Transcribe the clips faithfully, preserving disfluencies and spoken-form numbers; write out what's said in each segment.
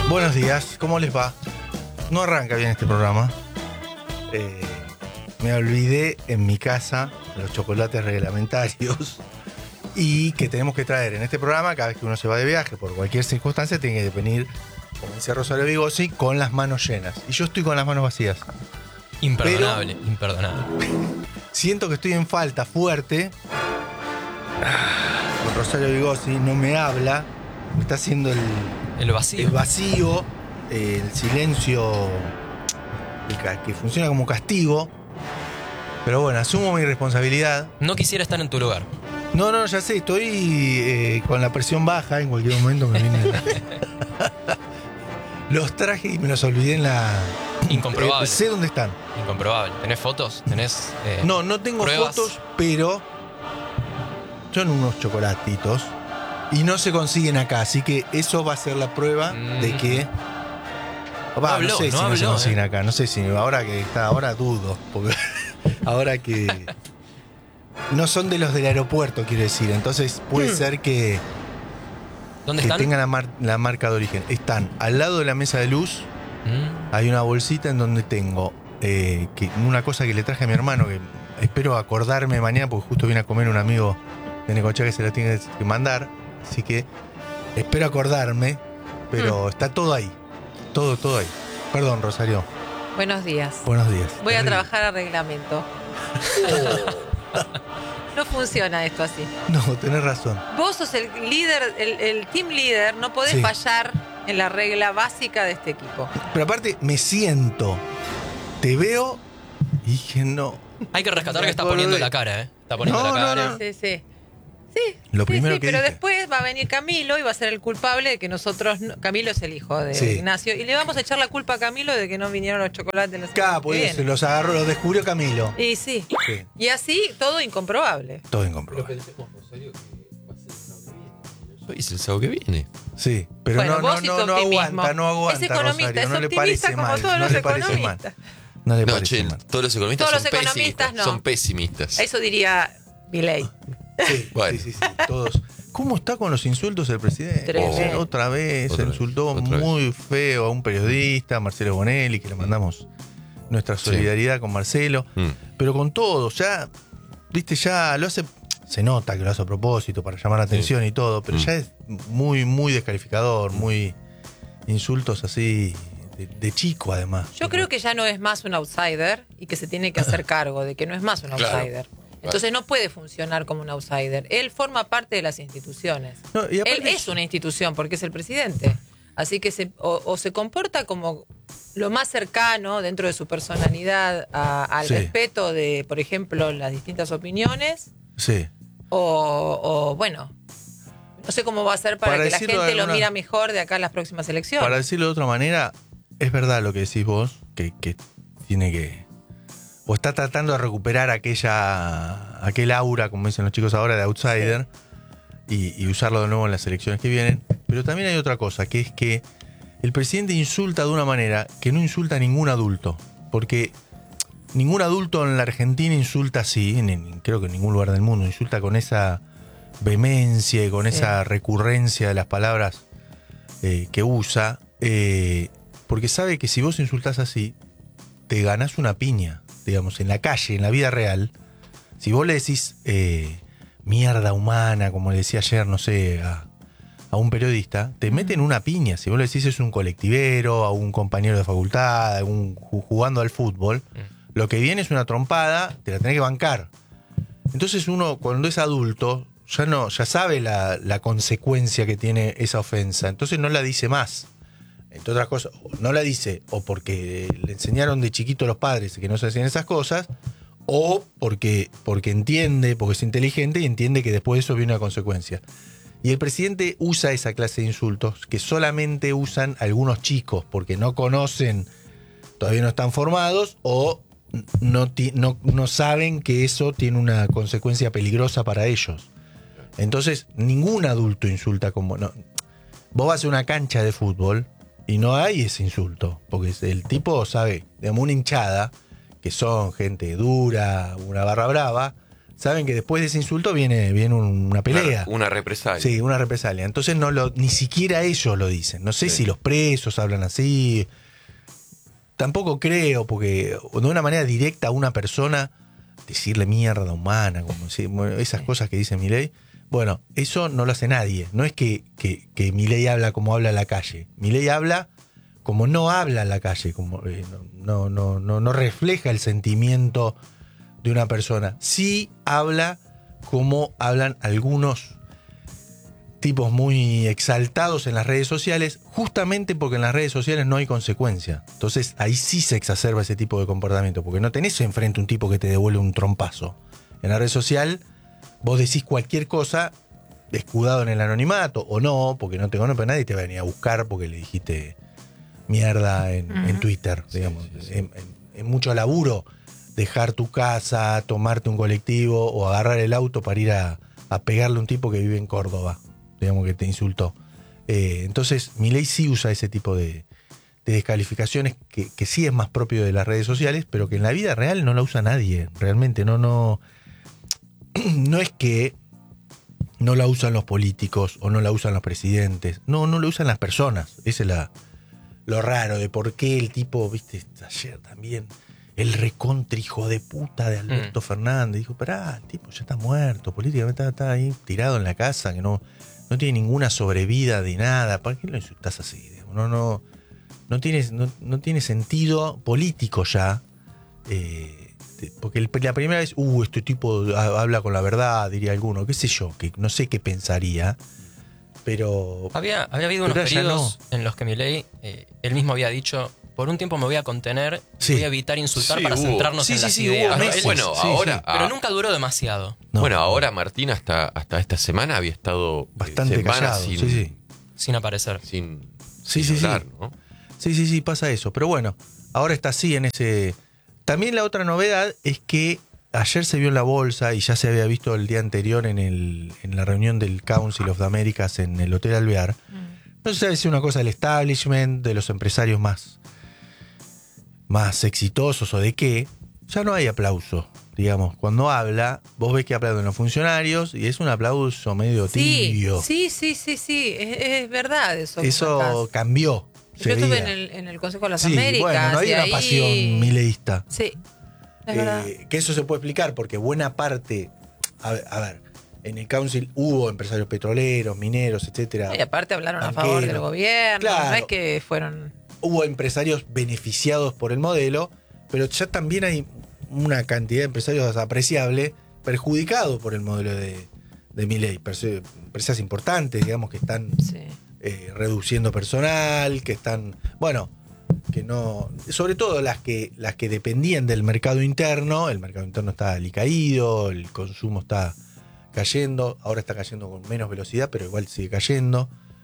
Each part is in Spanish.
Buenos días, ¿cómo les va? No arranca bien este programa. Eh, me olvidé en mi casa los chocolates reglamentarios y que tenemos que traer en este programa cada vez que uno se va de viaje por cualquier circunstancia tiene que venir, como dice Rosario Vigossi, con las manos llenas. Y yo estoy con las manos vacías. Imperdonable, Pero imperdonable. Siento que estoy en falta fuerte. Con Rosario Vigossi no me habla, me está haciendo el, El vacío. el vacío, eh, el silencio el ca- que funciona como castigo. Pero bueno, asumo mi responsabilidad. No quisiera estar en tu lugar. No, no, ya sé, estoy eh, con la presión baja, en cualquier momento me viene. Los traje y me los olvidé en la. Incomprobable. Eh, sé dónde están. Incomprobable. ¿Tenés fotos? ¿Tenés eh, No, no tengo pruebas? fotos, pero son unos chocolatitos y no se consiguen acá, así que eso va a ser la prueba Mm. de que. Va, habló, no sé no si no se habló, consiguen eh. acá, no sé si ahora que está, ahora dudo, porque ahora que no son de los del aeropuerto, quiero decir, entonces puede Mm. ser que, ¿Dónde que están? tengan la, mar- la marca de origen. Están al lado de la mesa de luz. Mm. Hay una bolsita en donde tengo eh, que, una cosa que le traje a mi hermano, que espero acordarme mañana, porque justo viene a comer un amigo de Necochea que se la tiene que mandar. Así que espero acordarme, pero está todo ahí. Todo, todo ahí. Perdón, Rosario. Buenos días. Buenos días. Voy a Terrible. trabajar a reglamento. No funciona esto así. No, tenés razón. Vos sos el líder, el, el team leader, no podés Sí. fallar en la regla básica de este equipo. Pero aparte, me siento, te veo y dije, no. Hay que rescatar Me que está acordé. poniendo la cara, ¿eh? Está poniendo No, la no, cara. no. Sí, sí. Sí, Lo sí, primero sí, que pero dije. después va a venir Camilo y va a ser el culpable de que nosotros... no- Camilo es el hijo de Sí. Ignacio. Y le vamos a echar la culpa a Camilo de que no vinieron los chocolates la semana Acá, que pues viene. se los agarró, los descubrió Camilo. Y sí. Sí, Y así, todo incomprobable. todo incomprobable. Es el sábado que viene. Sí, pero Bueno, no, vos no, y no, tu no optimismo. aguanta, no aguanta. Es economista, Rosario, es no le optimista parece como mal, todos no los le parece mal. economistas. No le No, parece che, mal. todos los economistas Todos son los economistas pesimistas. no. Son pesimistas. Eso diría Milei. Sí, Bueno. sí, sí, sí, todos. ¿Cómo está con los insultos el presidente? Tremendo. Otra vez, Otra se vez, insultó otra vez. muy feo a un periodista, Marcelo Bonelli, que le mandamos nuestra solidaridad con Marcelo. Mm. Pero con todo, ya, viste, ya lo hace, se nota que lo hace a propósito para llamar la atención y todo, pero Mm. ya es muy, muy descalificador, muy insultos así de, de chico además. Yo creo que ya no es más un outsider y que se tiene que hacer cargo de que no es más un Claro. outsider. Entonces no puede funcionar como un outsider. Él forma parte de las instituciones. No, y aparte- Él es una institución porque es el presidente. Así que se, o, o se comporta como lo más cercano dentro de su personalidad a- al Sí. respeto de, por ejemplo, las distintas opiniones. Sí. O, o, bueno, no sé cómo va a ser para, Para que la decirlo gente de lo alguna- mira mejor de acá a las próximas elecciones. Para decirlo de otra manera, es verdad lo que decís vos, que, que tiene que... O está tratando de recuperar aquella aquel aura, como dicen los chicos ahora, de outsider, y, y usarlo de nuevo en las elecciones que vienen. Pero también hay otra cosa, que es que el presidente insulta de una manera que no insulta a ningún adulto. Porque ningún adulto en la Argentina insulta así, en, en- creo que en ningún lugar del mundo, insulta con esa vehemencia y con Sí. esa recurrencia de las palabras eh, que usa, eh, porque sabe que si vos insultás así, te ganás una piña, digamos, en la calle, en la vida real. Si vos le decís eh, mierda humana, como le decía ayer, no sé, a, a un periodista, te meten una piña. Si vos le decís es un colectivero, a un compañero de facultad, a un, ju- jugando al fútbol, lo que viene es una trompada, te la tenés que bancar. Entonces uno, cuando es adulto, ya no, ya sabe la, la consecuencia que tiene esa ofensa. Entonces no la dice más. Entre otras cosas, no la dice o porque le enseñaron de chiquito los padres que no se hacían esas cosas, o porque, porque entiende, porque es inteligente y entiende que después de eso viene una consecuencia. Y el presidente usa esa clase de insultos que solamente usan algunos chicos porque no conocen, todavía no están formados o no, ti- no, no saben que eso tiene una consecuencia peligrosa para ellos. Entonces, ningún adulto insulta como... No. Vos vas a una cancha de fútbol y no hay ese insulto, porque el tipo sabe, digamos, una hinchada, que son gente dura, una barra brava, saben que después de ese insulto viene, viene un- una pelea. Una, una represalia. Sí, una represalia. Entonces no lo, ni siquiera ellos lo dicen. No sé Sí. si los presos hablan así. Tampoco creo, porque de una manera directa a una persona, decirle mierda humana, como si, bueno, esas cosas que dice Milei, bueno, eso no lo hace nadie. No es que, que, que Milei habla como habla en la calle. Milei habla como no habla en la calle, como eh, no, no, no, no refleja el sentimiento de una persona. Sí habla como hablan algunos tipos muy exaltados en las redes sociales, justamente porque en las redes sociales no hay consecuencia. Entonces ahí sí se exacerba ese tipo de comportamiento, porque no tenés enfrente un tipo que te devuelve un trompazo. En la red social vos decís cualquier cosa escudado en el anonimato o no, porque no te conoce nadie y te va a venir a buscar porque le dijiste mierda en, Ujú. en Twitter, digamos. En, en- en mucho laburo dejar tu casa, tomarte un colectivo o agarrar el auto para ir a, a pegarle a un tipo que vive en Córdoba, digamos, que te insultó. Eh, entonces, Milei sí usa ese tipo de, de descalificaciones que, que sí es más propio de las redes sociales, pero que en la vida real no la usa nadie. Realmente no, no, no es que no la usan los políticos o no la usan los presidentes. No, no la usan las personas. Ese es la, lo raro de por qué el tipo, viste, ayer también, el recontra hijo de puta de Alberto Mm. Fernández. Dijo, pará, el tipo ya está muerto, políticamente está, está ahí tirado en la casa, que no, no tiene ninguna sobrevida de nada. ¿Para qué lo insultás así? Digamos? No, no, no, tiene, no, no tiene sentido político ya. Eh, de- porque el- la primera vez, uh, este tipo ha- habla con la verdad, diría alguno, qué sé yo, que no sé qué pensaría, pero Había, había habido Pero unos ya periodos en los que Milei, eh, él mismo había dicho, por un tiempo me voy a contener, Sí. voy a evitar insultar Sí, para hubo. centrarnos Sí, en sí, las sí, hubo ideas. ¿no? meses. Él- Bueno, Sí, ahora. sí. pero ah, nunca duró demasiado. no, bueno, ahora Martín hasta, hasta esta semana había estado eh, bastante semanas callado. sin, Sí, sí. Sin aparecer. sin, Sí, sin sí, sí. hablar, ¿no? Sí, sí, sí, pasa eso. Pero bueno, ahora está así en ese. También la otra novedad es que ayer se vio en la bolsa y ya se había visto el día anterior en, el, en la reunión del Council of the Americas en el Hotel Alvear. No se sabe si es una cosa del establishment, de los empresarios más, más exitosos o de qué. Ya no hay aplauso, digamos. Cuando habla, vos ves que aplauden los funcionarios y es un aplauso medio Sí, tibio. sí, sí, sí, sí, es, es verdad eso. que Eso contás. cambió. Yo estuve en enseguida. el, en el Consejo de las Sí, Américas. bueno, no hay y una ahí- pasión mileísta. Sí, es Eh, verdad. que eso se puede explicar porque buena parte, a ver, a ver, en el council hubo empresarios petroleros, mineros, etcétera. Y aparte hablaron a banqueros. favor del gobierno, Claro. no es que fueron... Hubo empresarios beneficiados por el modelo, pero ya también hay una cantidad de empresarios apreciable perjudicados por el modelo de, de Milei. Perse- Empresas importantes, digamos, que están Sí. eh, reduciendo personal, que están, bueno, que no, sobre todo las que las que dependían del mercado interno. El mercado interno está alicaído, el consumo está cayendo, ahora está cayendo con menos velocidad, pero igual sigue cayendo.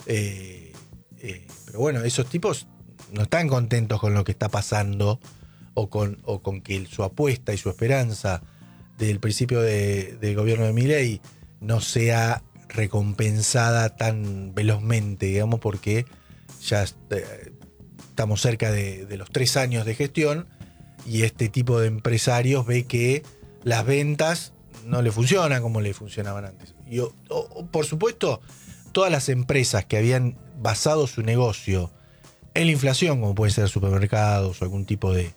Eh, eh, pero bueno, esos tipos no están contentos con lo que está pasando o con, o con que su apuesta y su esperanza del principio de- del gobierno de Milei no sea recompensada tan velozmente, digamos, porque ya eh, estamos cerca de, de los tres años de gestión y este tipo de empresarios ve que las ventas no le funcionan como le funcionaban antes. Y o- o- por supuesto, todas las empresas que habían basado su negocio en la inflación, como pueden ser supermercados o algún tipo de,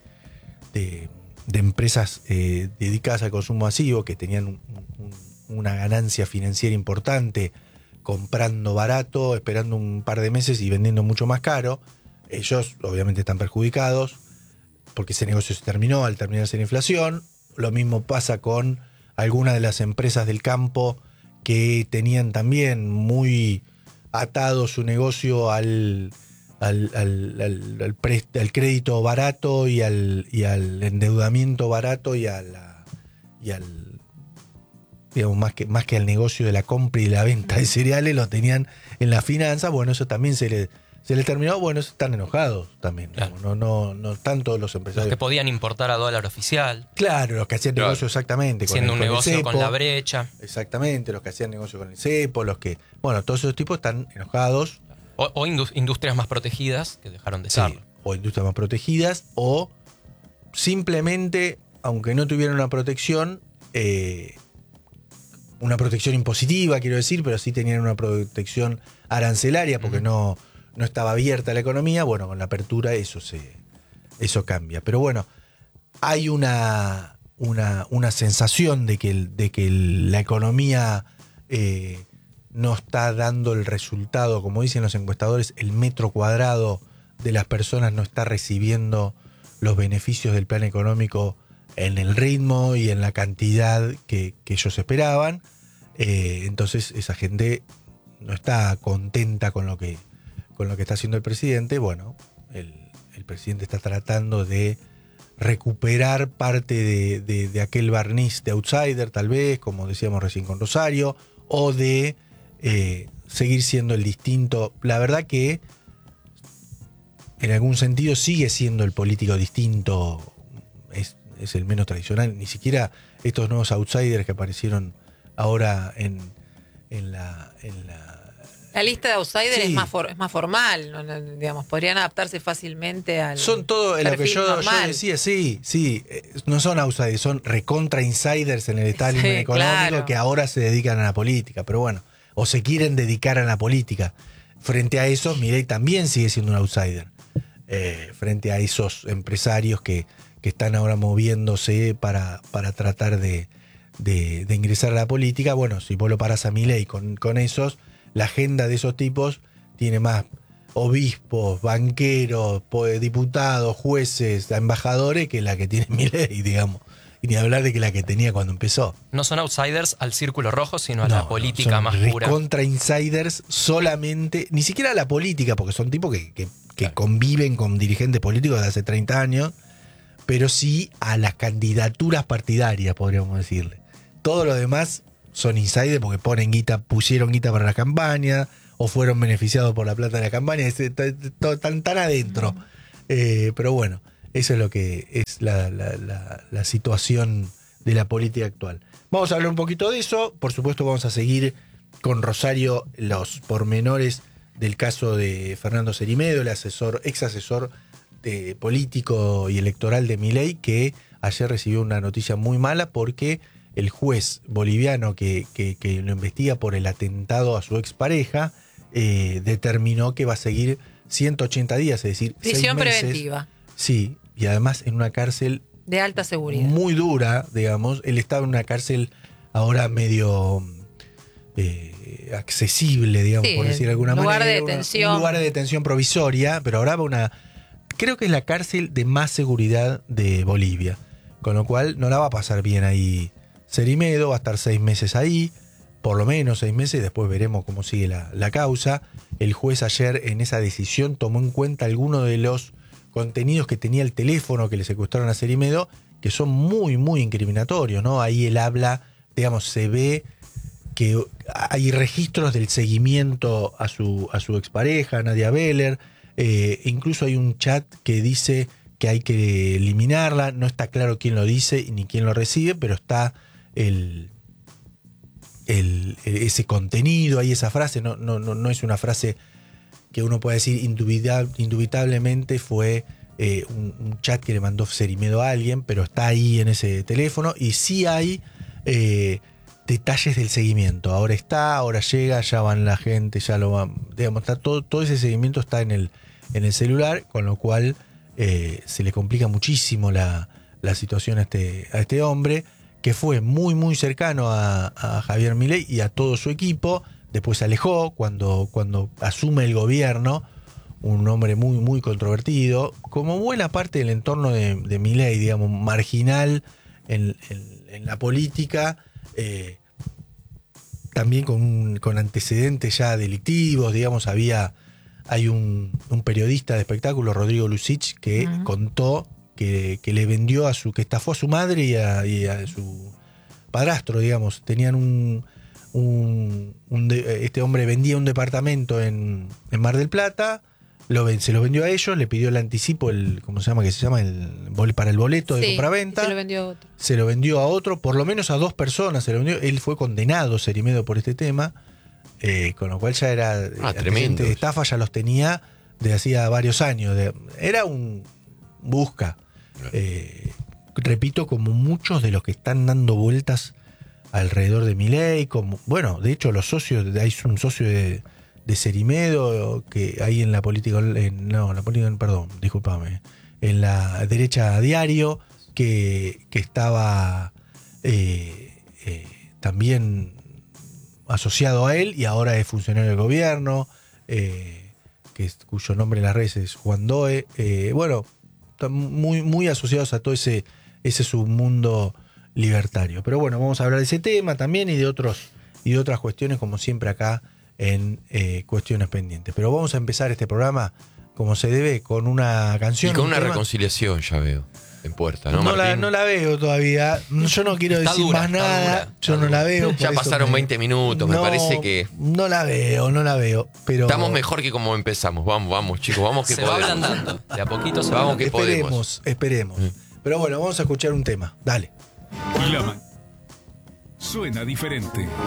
de, de empresas eh, dedicadas al consumo masivo, que tenían un- un- una ganancia financiera importante, comprando barato, esperando un par de meses y vendiendo mucho más caro, ellos obviamente están perjudicados porque ese negocio se terminó al terminarse la inflación. Lo mismo pasa con algunas de las empresas del campo que tenían también muy atado su negocio al, al, al, al- al prest- al crédito barato y al, y al endeudamiento barato y, a la, y al, digamos, más que, más que al negocio de la compra y la venta de cereales, lo tenían en la finanza. Bueno, eso también se le, se le terminó. Bueno, eso están enojados también. Claro. digamos, No, no, no tanto los Los empresarios. que podían importar a dólar oficial, Claro, los que hacían Claro. negocio exactamente. con siendo el- un con el negocio con cepo. la brecha. Exactamente, los que hacían negocio con el cepo, los que. Bueno, todos esos tipos están enojados. O, o indu- industrias más protegidas que dejaron de Sí, serlo. o industrias más protegidas, o simplemente, aunque no tuvieran una protección, eh, una protección impositiva, quiero decir, pero sí tenían una protección arancelaria porque uh-huh. no, no estaba abierta la economía. Bueno, con la apertura eso se eso cambia. Pero bueno, hay una, una, una sensación de que, el, de que el, la economía eh, no está dando el resultado, como dicen los encuestadores, el metro cuadrado de las personas no está recibiendo los beneficios del plan económico en el ritmo y en la cantidad que, que ellos esperaban. Eh, entonces esa gente no está contenta con lo que, con lo que está haciendo el presidente. Bueno, el, el presidente está tratando de recuperar parte de, de, de aquel barniz de outsider, tal vez, como decíamos recién con Rosario, o de eh, seguir siendo el distinto. La verdad que en algún sentido sigue siendo el político distinto, es, es el menos tradicional. Ni siquiera estos nuevos outsiders que aparecieron ahora en, en la... En la La lista de outsiders sí. es, más for, es más formal, ¿no? Digamos, podrían adaptarse fácilmente al Son todo lo que yo, yo decía, sí, sí, no son outsiders, son recontra insiders en el establishment sí, económico claro. que ahora se dedican a la política, pero bueno, o se quieren dedicar a la política. Frente a eso, Milei también sigue siendo un outsider. Eh, frente a esos empresarios que, que están ahora moviéndose para, para tratar de, de, de ingresar a la política. Bueno, si vos lo parás a Milei con, con esos, la agenda de esos tipos tiene más obispos, banqueros, diputados, jueces, embajadores que la que tiene Milei, digamos. Y ni hablar de que la que tenía cuando empezó. No son outsiders al círculo rojo, sino a no, la política no, más pura. Contra insiders solamente, ni siquiera a la política, porque son tipos que, que, que claro. conviven con dirigentes políticos de hace treinta años, pero sí a las candidaturas partidarias, podríamos decirle. Todo lo demás son insiders porque ponen guita, pusieron guita para la campaña, o fueron beneficiados por la plata de la campaña, están tan adentro. Uh-huh. Eh, pero bueno, eso es lo que es la, la, la, la situación de la política actual. Vamos a hablar un poquito de eso. Por supuesto, vamos a seguir con Rosario los pormenores del caso de Fernando Cerimedo, el asesor, ex asesor de político y electoral de Milei, que ayer recibió una noticia muy mala porque el juez boliviano que, que, que lo investiga por el atentado a su expareja eh, determinó que va a seguir ciento ochenta días, es decir, prisión seis meses, preventiva. Sí, y además en una cárcel de alta seguridad. Muy dura, digamos. Él estaba en una cárcel ahora medio eh, accesible, digamos, sí, por decir de alguna lugar manera. De detención. Una, un lugar de detención provisoria, pero ahora va una... Creo que es la cárcel de más seguridad de Bolivia. Con lo cual no la va a pasar bien ahí Cerimedo, va a estar seis meses ahí, por lo menos seis meses, después veremos cómo sigue la, la causa. El juez ayer en esa decisión tomó en cuenta algunos de los contenidos que tenía el teléfono que le secuestraron a Cerimedo, que son muy, muy incriminatorios, ¿no? Ahí él habla, digamos, se ve que hay registros del seguimiento a su, a su expareja, Nadia Beller, eh, incluso hay un chat que dice que hay que eliminarla, no está claro quién lo dice ni quién lo recibe, pero está el, el, ese contenido, hay esa frase, no, no, no, no es una frase que uno puede decir indubitablemente fue eh, un, un chat que le mandó Cerimedo a alguien, pero está ahí en ese teléfono y sí hay eh, detalles del seguimiento. Ahora está, ahora llega, ya van la gente, ya lo van, digamos, está todo, todo ese seguimiento está en el, en el celular, con lo cual eh, se le complica muchísimo la, la situación a este, a este hombre, que fue muy, muy cercano a, a Javier Milei y a todo su equipo. Después se alejó cuando, cuando asume el gobierno, un hombre muy, muy controvertido, como buena parte del entorno de, de Milei, digamos, marginal en, en, en la política, eh, también con, con antecedentes ya delictivos, digamos, había, hay un, un periodista de espectáculo, Rodrigo Lucich, que uh-huh. contó que, que le vendió a su, que estafó a su madre y a, y a su padrastro, digamos, tenían un... Un, un de, este hombre vendía un departamento en, en Mar del Plata, lo, se lo vendió a ellos, le pidió el anticipo, el ¿cómo se llama? Que se llama el para el boleto de sí, compraventa. Se lo vendió a otro. Se lo vendió a otro, por lo menos a dos personas. Se lo vendió. Él fue condenado, Cerimedo, por este tema, eh, con lo cual ya era ah, tremendo. De estafa, ya los tenía de hacía varios años. De, era un busca. Eh, repito, como muchos de los que están dando vueltas alrededor de Milei, como, bueno, de hecho los socios, hay un socio de, de Cerimedo que hay en la política, en, no, en la política, perdón, discúlpame, en la derecha diario, que, que estaba eh, eh, también asociado a él y ahora es funcionario del gobierno, eh, que es, cuyo nombre en las redes es Juan Doe, eh, bueno, muy, muy asociados a todo ese, ese submundo libertario. Pero bueno, vamos a hablar de ese tema también y de otros y de otras cuestiones, como siempre acá en eh, Cuestiones Pendientes. Pero vamos a empezar este programa como se debe, con una canción. Y con un una tema. reconciliación, ya veo, en puerta, ¿no, No la, Martín? no la veo todavía. Yo no quiero Está decir dura, más está nada. dura, Yo está no la dura. veo. por Ya eso pasaron me- veinte minutos, me No, parece que No la veo, no la veo. Pero estamos mejor que como empezamos. Vamos, vamos, chicos, vamos que Se va podemos. ablandando. De a poquito se va Vamos que ablandando. esperemos, esperemos. Pero bueno, vamos a escuchar un tema. Dale. La ma- Suena diferente.